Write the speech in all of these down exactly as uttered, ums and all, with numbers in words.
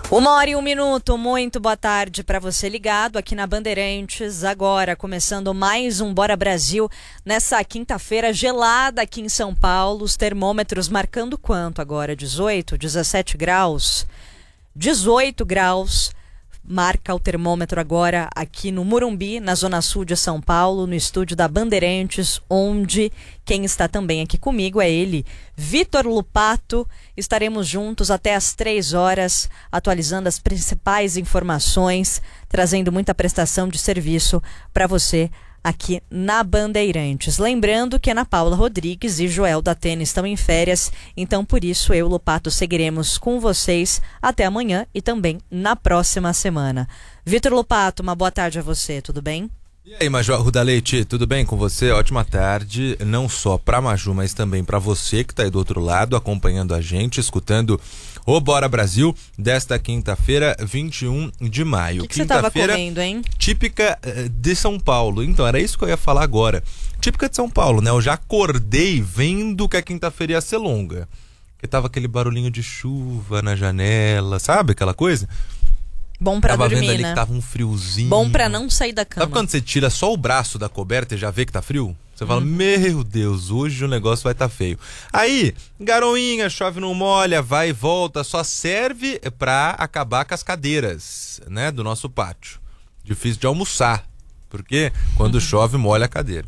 Uma hora e um minuto, muito boa tarde para você ligado aqui na Bandeirantes. Agora começando mais um Bora Brasil nessa quinta-feira gelada aqui em São Paulo. Os termômetros marcando quanto agora? dezoito, dezessete graus? dezoito graus. Marca o termômetro agora aqui no Morumbi, na zona sul de São Paulo, no estúdio da Bandeirantes, onde quem está também aqui comigo é ele, Vitor Lupato. Estaremos juntos até às três horas, atualizando as principais informações, trazendo muita prestação de serviço para você aqui na Bandeirantes. Lembrando que Ana Paula Rodrigues e Joel da Atena estão em férias, então por isso eu, Lupato, seguiremos com vocês até amanhã e também na próxima semana. Vitor Lupato, uma boa tarde a você, tudo bem? E aí, Maju Arruda Leite, tudo bem com você? Ótima tarde, não só para Maju, mas também para você que está aí do outro lado, acompanhando a gente, escutando o Bora Brasil desta quinta-feira, vinte e um de maio. O que, que você estava comendo, hein? Típica de São Paulo. Então, era isso que eu ia falar agora. Típica de São Paulo, né? Eu já acordei vendo que a quinta-feira ia ser longa. Que tava aquele barulhinho de chuva na janela, sabe aquela coisa? Bom pra tava dormir, vendo ali né? que tava um friozinho. Bom pra não sair da cama. Sabe quando você tira só o braço da coberta e já vê que tá frio? Você fala, Uhum. meu Deus, hoje o negócio vai tá feio. Aí, garoinha, chove não molha, vai e volta, só serve pra acabar com as cadeiras, né, do nosso pátio. Difícil de almoçar, porque quando uhum. chove molha a cadeira.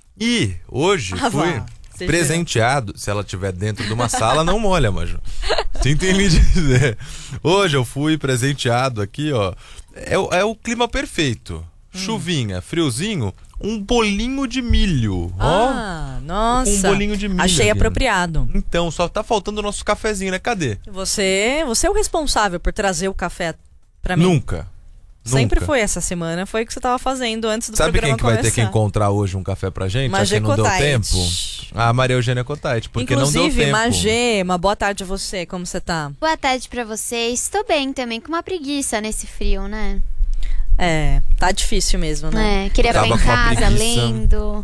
E hoje ah, fui... vá. presenteado, se ela estiver dentro de uma sala, não molha, Maju. Sinto em lhe dizer. Hoje eu fui presenteado aqui, ó. É, o- é o clima perfeito. Hum. Chuvinha, friozinho, um bolinho de milho. Ah, ó. nossa. Um bolinho de milho. Achei aqui. apropriado. Então, só tá faltando o nosso cafezinho, né? Cadê? Você, você é o responsável por trazer o café pra mim. Nunca. Sempre Nunca. foi essa semana, foi o que você estava fazendo antes do Sabe programa quem que vai começar. ter que encontrar hoje um café pra gente? Já Magê que não deu Cotite. tempo? A Maria Eugênia Cotite, porque Inclusive, não deu tempo. Magê, uma boa tarde a você, como você tá? Boa tarde pra vocês. Estou bem também, com uma preguiça nesse frio, né? É, tá difícil mesmo, né? É, queria ficar Tava em com uma casa preguiça. lendo.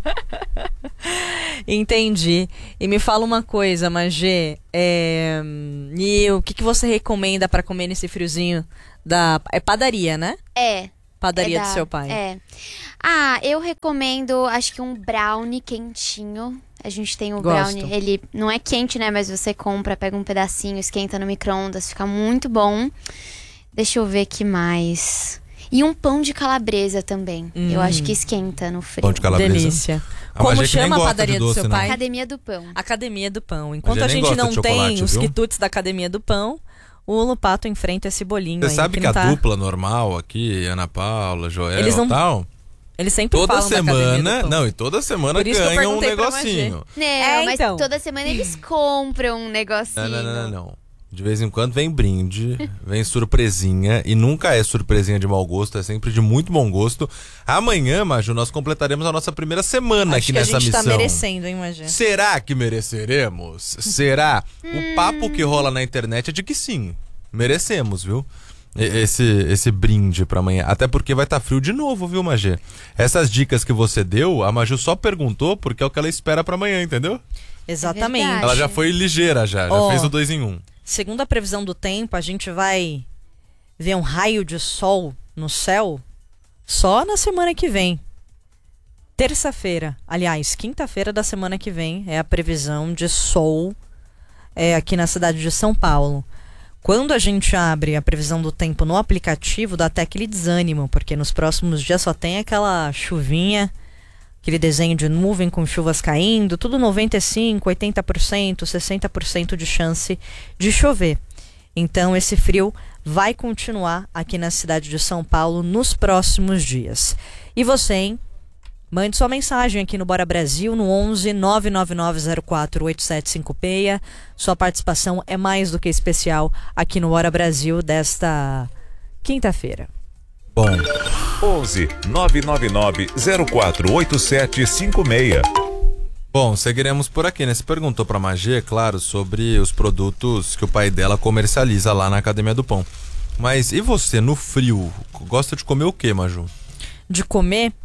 Entendi. E me fala uma coisa, Magê, é... e o que, que você recomenda pra comer nesse friozinho da... É padaria, né? É. Padaria é do da- seu pai. É. Ah, eu recomendo, acho que um brownie quentinho. A gente tem o Gosto. brownie, ele não é quente, né? Mas você compra, pega um pedacinho, esquenta no micro-ondas, fica muito bom. Deixa eu ver que mais. E um pão de calabresa também. Hum. Eu acho que esquenta no frio. Pão de calabresa. Delícia. A Como Magê que nem chama a gosta padaria de do doce, seu não. pai? Academia do Pão. Academia do Pão. Enquanto Magê a nem gente gosta não de chocolate, tem os viu? quitutes da Academia do Pão, o Lupato enfrenta esse bolinho Você aí. sabe que não a tá... dupla normal aqui, Ana Paula, Joel Eles não- e tal, Eles sempre toda falam da Academia semana, do Pão. não, e toda semana Por isso que eu ganham um perguntei pra negocinho. Não, É, mas então. toda semana eles compram um negocinho. Não, não, não, não, não. De vez em quando vem brinde, vem surpresinha, e nunca é surpresinha de mau gosto, é sempre de muito bom gosto. Amanhã, Maju, nós completaremos a nossa primeira semana Acho aqui que nessa a gente missão. tá merecendo, hein, Magê? Será que mereceremos? Será? O papo que rola na internet é de que sim, merecemos, viu? E- Esse, esse brinde pra amanhã. Até porque vai estar frio de novo, viu, Magê? Essas dicas que você deu, a Maju só perguntou porque é o que ela espera pra amanhã, entendeu? Exatamente. verdade. Ela já foi ligeira, já. Já Ó. fez o dois em um. Segundo a previsão do tempo, a gente vai ver um raio de sol no céu só na semana que vem. Terça-feira, aliás, quinta-feira da semana que vem é a previsão de sol é, aqui na cidade de São Paulo. Quando a gente abre a previsão do tempo no aplicativo, dá até aquele desânimo, porque nos próximos dias só tem aquela chuvinha, aquele desenho de nuvem com chuvas caindo, tudo noventa e cinco por cento, oitenta por cento, sessenta por cento de chance de chover. Então esse frio vai continuar aqui na cidade de São Paulo nos próximos dias. E você, hein? Mande sua mensagem aqui no Bora Brasil no onze nove nove nove zero quatro oito sete cinco seis. Sua participação é mais do que especial aqui no Bora Brasil desta quinta-feira. Bom, onze nove nove nove zero quatro oito sete cinco seis. bom, seguiremos por aqui, né? Você perguntou pra Magê, claro, sobre os produtos que o pai dela comercializa lá na Academia do Pão. Mas e você, no frio, gosta de comer o quê, Maju? De comer?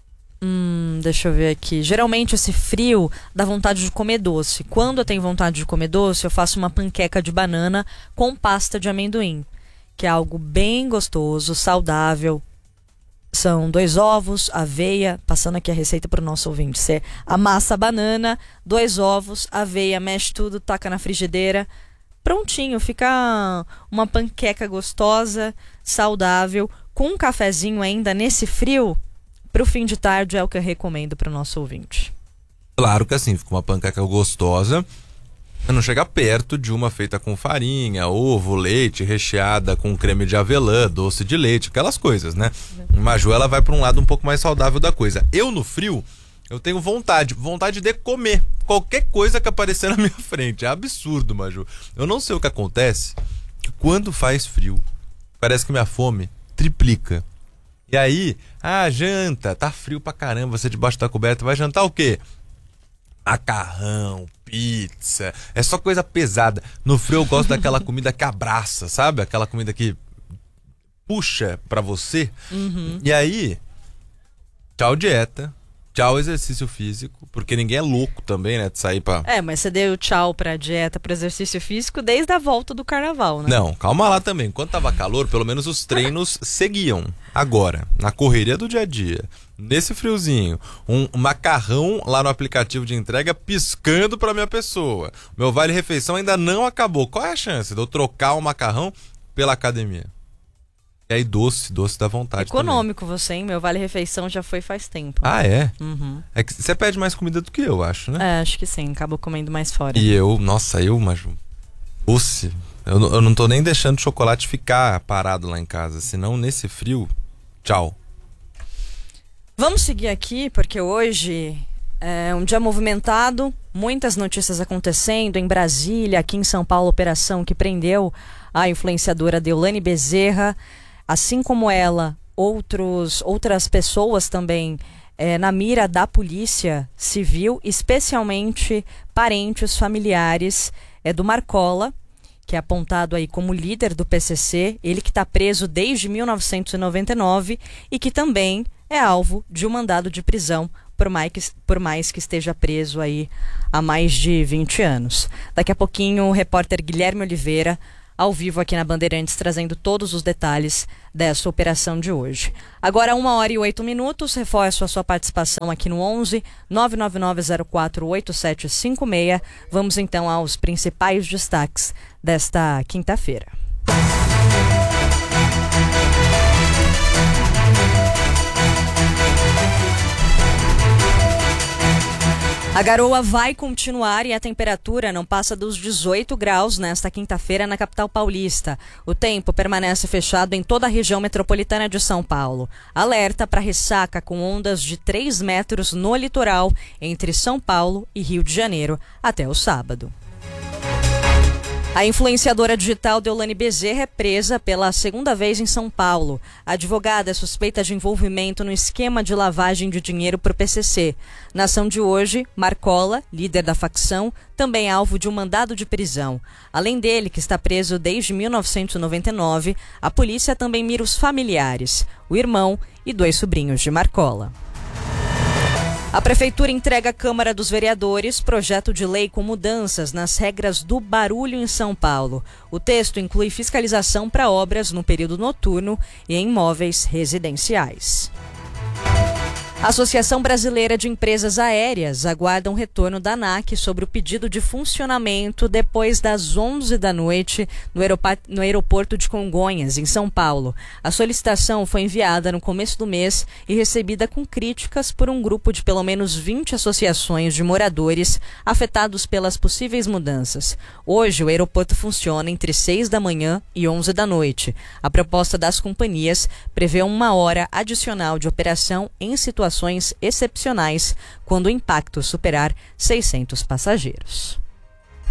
Hum, deixa eu ver aqui. Geralmente esse frio dá vontade de comer doce. Quando eu tenho vontade de comer doce, eu faço uma panqueca de banana com pasta de amendoim. que é algo bem gostoso, saudável. São dois ovos, aveia, passando aqui a receita para o nosso ouvinte. Você amassa a banana, dois ovos, aveia, mexe tudo, taca na frigideira. Prontinho, fica uma panqueca gostosa, saudável, com um cafezinho ainda nesse frio. Para o fim de tarde é o que eu recomendo para o nosso ouvinte. Claro que assim, fica uma panqueca gostosa. Não chega perto de uma feita com farinha, ovo, leite, recheada com creme de avelã, doce de leite, aquelas coisas, né? Maju, ela vai para um lado um pouco mais saudável da coisa. Eu, no frio, eu tenho vontade, vontade de comer qualquer coisa que aparecer na minha frente. É absurdo, Maju. Eu não sei o que acontece, que quando faz frio, parece que minha fome triplica. E aí, ah, janta, tá frio pra caramba, você debaixo da coberta, vai jantar o quê? Macarrão, pizza, é só coisa pesada. No frio eu gosto daquela comida que abraça, sabe? Aquela comida que puxa pra você. Uhum. E aí, tchau dieta, tchau exercício físico, porque ninguém é louco também, né, de sair pra... É, mas você deu tchau pra dieta, pro exercício físico desde a volta do carnaval, né? Não, calma lá também. Quando tava calor, pelo menos os treinos seguiam. Agora, na correria do dia a dia, nesse friozinho, um macarrão lá no aplicativo de entrega piscando pra minha pessoa. Meu vale-refeição ainda não acabou. Qual é a chance de eu trocar o macarrão pela academia? E aí doce, doce dá vontade. Econômico também. você, hein? Meu vale-refeição já foi faz tempo. Ah, é? Uhum. É que você pede mais comida do que eu, acho, né? É, acho que sim. Acabou comendo mais fora. E eu, nossa, eu, Maju, doce. Eu, eu não tô nem deixando o chocolate ficar parado lá em casa. Senão, nesse frio, tchau. Vamos seguir aqui, porque hoje é um dia movimentado. Muitas notícias acontecendo em Brasília, aqui em São Paulo, operação que prendeu a influenciadora Deolane Bezerra. Assim como ela, outros, outras pessoas também é, na mira da polícia civil, especialmente parentes, familiares é, do Marcola, que é apontado aí como líder do P C C, ele que está preso desde mil novecentos e noventa e nove e que também é alvo de um mandado de prisão por mais que, por mais que esteja preso aí há mais de vinte anos. Daqui a pouquinho o repórter Guilherme Oliveira, ao vivo aqui na Bandeirantes, trazendo todos os detalhes dessa operação de hoje. Agora, uma hora e oito minutos, reforço a sua participação aqui no onze nove nove nove zero quatro oito sete cinco seis. Vamos então aos principais destaques desta quinta-feira. A garoa vai continuar e a temperatura não passa dos dezoito graus nesta quinta-feira na capital paulista. O tempo permanece fechado em toda a região metropolitana de São Paulo. Alerta para ressaca com ondas de três metros no litoral entre São Paulo e Rio de Janeiro até o sábado. A influenciadora digital Deolane Bezerra é presa pela segunda vez em São Paulo. A advogada é suspeita de envolvimento no esquema de lavagem de dinheiro por P C C. Na ação de hoje, Marcola, líder da facção, também é alvo de um mandado de prisão. Além dele, que está preso desde mil novecentos e noventa e nove, a polícia também mira os familiares, o irmão e dois sobrinhos de Marcola. A Prefeitura entrega à Câmara dos Vereadores projeto de lei com mudanças nas regras do barulho em São Paulo. O texto inclui fiscalização para obras no período noturno e em imóveis residenciais. A Associação Brasileira de Empresas Aéreas aguarda um retorno da ANAC sobre o pedido de funcionamento depois das onze da noite no, aeropa- no aeroporto de Congonhas, em São Paulo. A solicitação foi enviada no começo do mês e recebida com críticas por um grupo de pelo menos vinte associações de moradores afetados pelas possíveis mudanças. Hoje, o aeroporto funciona entre seis da manhã e onze da noite. A proposta das companhias prevê uma hora adicional de operação em situações excepcionais, quando o impacto superar seiscentos passageiros.